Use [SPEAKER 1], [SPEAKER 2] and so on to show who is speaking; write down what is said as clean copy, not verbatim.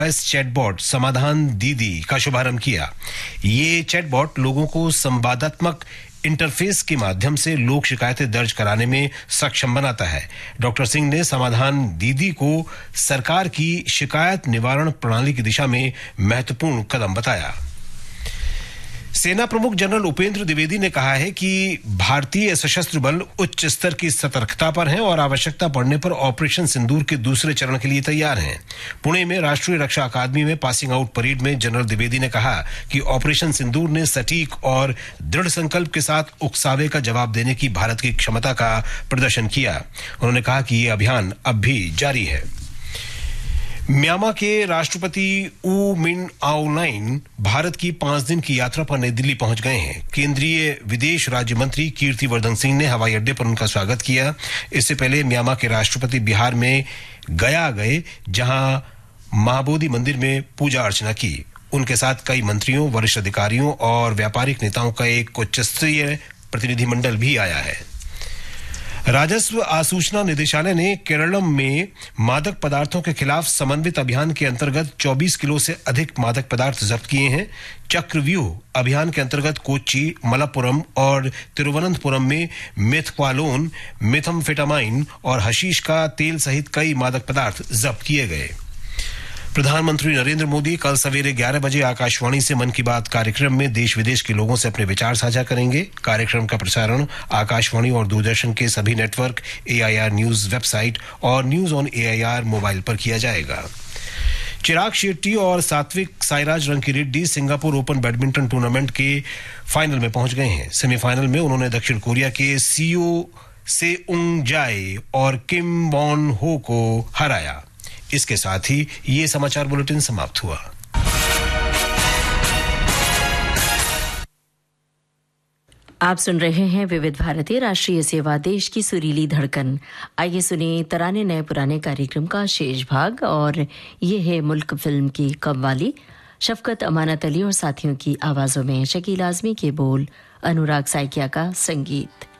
[SPEAKER 1] Chatbot समाधान दीदी का शुभारंभ किया। ये चैटबॉट लोगों को संवादात्मक इंटरफेस के माध्यम से लोक शिकायतें दर्ज कराने में सक्षम बनाता है। डॉक्टर सिंह ने समाधान दीदी को सरकार की शिकायत निवारण प्रणाली की दिशा में महत्वपूर्ण कदम बताया। सेना प्रमुख जनरल उपेंद्र द्विवेदी ने कहा है कि भारतीय सशस्त्र बल उच्च स्तर की सतर्कता पर हैं और आवश्यकता पड़ने पर ऑपरेशन सिंदूर के दूसरे चरण के लिए तैयार हैं। पुणे में राष्ट्रीय रक्षा अकादमी में पासिंग आउट परेड में जनरल द्विवेदी ने कहा कि ऑपरेशन सिंदूर ने सटीक और दृढ़ संकल्प के साथ उकसावे का जवाब देने की भारत की क्षमता का प्रदर्शन किया। उन्होंने कहा कि ये अभियान अब भी जारी है। म्यांमार के राष्ट्रपति ऊ मिन आउलाइन भारत की 5 दिन की यात्रा पर नई दिल्ली पहुंच गए हैं। केंद्रीय विदेश राज्य मंत्री कीर्तिवर्धन सिंह ने हवाई अड्डे पर उनका स्वागत किया। इससे पहले म्यांमार के राष्ट्रपति बिहार में गया गए, जहां महाबोधि मंदिर में पूजा अर्चना की। उनके साथ कई मंत्रियों, वरिष्ठ अधिकारियों और व्यापारिक नेताओं का एक उच्च स्तरीय प्रतिनिधिमंडल भी आया है। राजस्व आसूचना निदेशालय ने केरलम में मादक पदार्थों के खिलाफ समन्वित अभियान के अंतर्गत 24 किलो से अधिक मादक पदार्थ जब्त किए हैं। चक्रव्यूह अभियान के अंतर्गत कोच्चि, मलप्पुरम और तिरुवनंतपुरम में मेथक्वालोन, मेथम्फेटामाइन और हशीश का तेल सहित कई मादक पदार्थ जब्त किए गए। प्रधानमंत्री नरेंद्र मोदी कल सवेरे 11 बजे आकाशवाणी से मन की बात कार्यक्रम में देश विदेश के लोगों से अपने विचार साझा करेंगे। कार्यक्रम का प्रसारण आकाशवाणी और दूरदर्शन के सभी नेटवर्क, AIR न्यूज वेबसाइट और न्यूज ऑन AIR मोबाइल पर किया जाएगा। चिराग शेट्टी और Satwik Sairaj Rankireddy Singapore open badminton tournament के फाइनल में पहुंच गए हैं। सेमीफाइनल में उन्होंने दक्षिण कोरिया के सीओ सेउंग जाए और किम वॉन हो को हराया। इसके साथ ही ये समाचार बुलेटिन समाप्त हुआ।
[SPEAKER 2] आप सुन रहे हैं विविध भारती राष्ट्रीय सेवा, देश की सुरीली धड़कन। आइए सुनिए तराने नए पुराने कार्यक्रम का शेष भाग, और ये है मुल्क फिल्म की कव्वाली। शफकत अमानत अली और साथियों की आवाजों में शकील आजमी के बोल, अनुराग साइकिया का संगीत।